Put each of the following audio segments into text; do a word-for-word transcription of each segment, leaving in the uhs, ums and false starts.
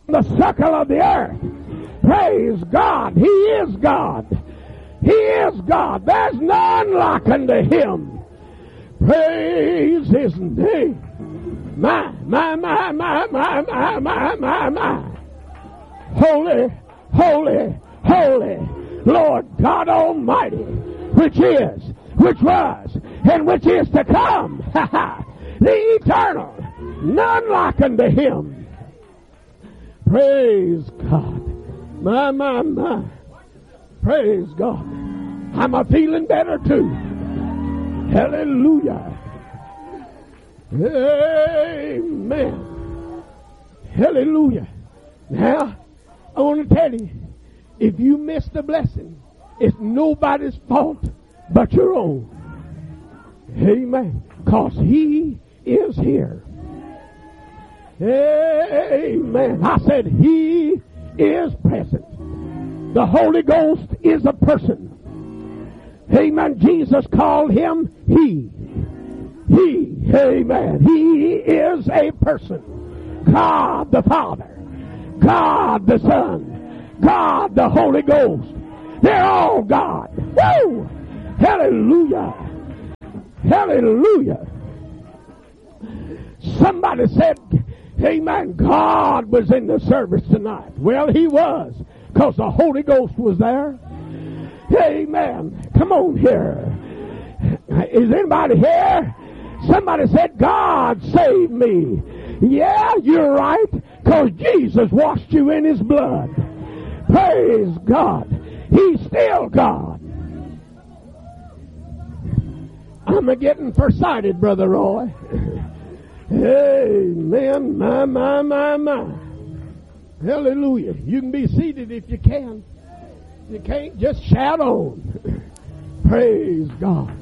the circle of the earth. Praise God. He is God. He is God. There's none like unto him. Praise his name. My, my, my, my, my, my, my, my, my. Holy, holy, holy, Lord God Almighty, which is, which was, and which is to come. The eternal. None like unto him. Praise God. My, my, my. Praise God. I'm a feeling better too. Hallelujah. Amen. Hallelujah. Now, I want to tell you, if you miss the blessing, it's nobody's fault but your own. Amen. Because he is here. Amen. I said he is present. The Holy Ghost is a person. Amen. Jesus called him he. He. Amen. He is a person. God the Father. God the Son. God the Holy Ghost. They're all God. Woo! Hallelujah. Hallelujah. Somebody said, amen, God was in the service tonight. Well, he was, because the Holy Ghost was there. Amen. Come on here. Is anybody here? Somebody said, God saved me. Yeah, you're right, because Jesus washed you in his blood. Praise God. He's still God. I'm a getting farsighted, Brother Roy. Amen. My, my, my, my. Hallelujah. You can be seated if you can. You can't, just shout on. Praise God.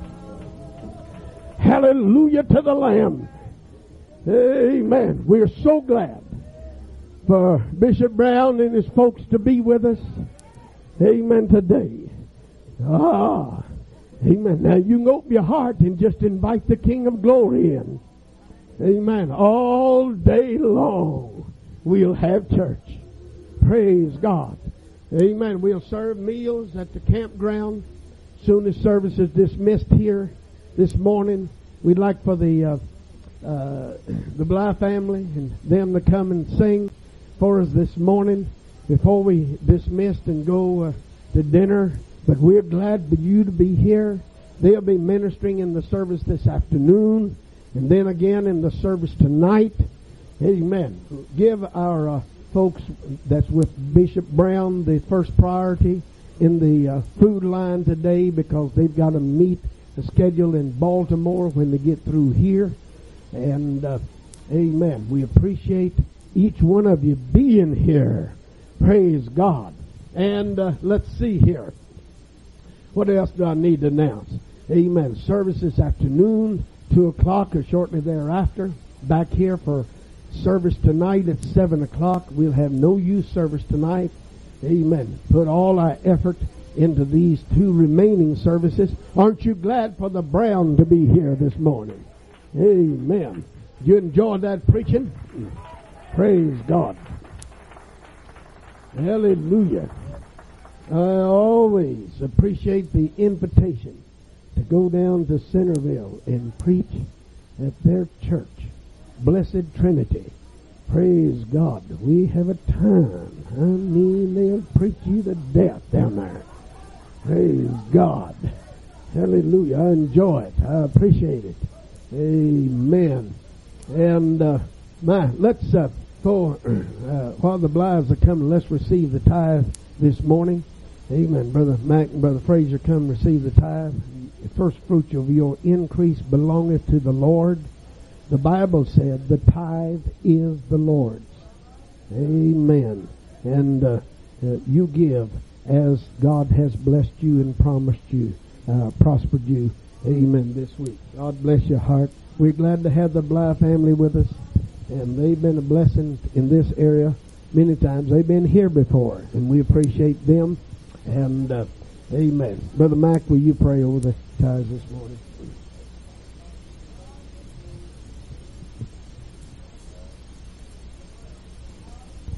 Hallelujah to the Lamb. Amen. We're so glad for Bishop Brown and his folks to be with us. Amen today. Ah. Amen. Now you can open your heart and just invite the King of Glory in. Amen. All day long we'll have church. Praise God. Amen. We'll serve meals at the campground. Soon as service is dismissed here this morning, we'd like for the uh, uh, the Bly family and them to come and sing for us this morning before we dismiss and go uh, to dinner. But we're glad for you to be here. They'll be ministering in the service this afternoon and then again in the service tonight. Amen. Give our uh, folks that's with Bishop Brown the first priority in the uh, food line today, because they've got to meet the schedule in Baltimore when they get through here. And uh, amen. We appreciate each one of you being here. Praise God. And uh, let's see here. What else do I need to announce? Amen. Service this afternoon, two o'clock or shortly thereafter. Back here for service tonight at seven o'clock. We'll have no youth service tonight. Amen. Put all our effort into these two remaining services. Aren't you glad for the Brown to be here this morning? Amen. You enjoyed that preaching? Praise God. Hallelujah. I always appreciate the invitation to go down to Centerville and preach at their church, Blessed Trinity. Praise God. We have a time. I mean, they'll preach you to death down there. Praise God. Hallelujah. I enjoy it. I appreciate it. Amen. And, uh, my, let's, uh, for, uh, while the Blys are coming, let's receive the tithe this morning. Amen. Brother Mac and Brother Fraser, come receive the tithe. The first fruits of your increase belongeth to the Lord. The Bible said the tithe is the Lord's. Amen. And uh, uh, you give as God has blessed you and promised you, uh, prospered you. Amen. This week. God bless your heart. We're glad to have the Bly family with us. And they've been a blessing in this area many times. They've been here before. And we appreciate them. And uh, amen. Brother Mac, will you pray over the tithes this morning?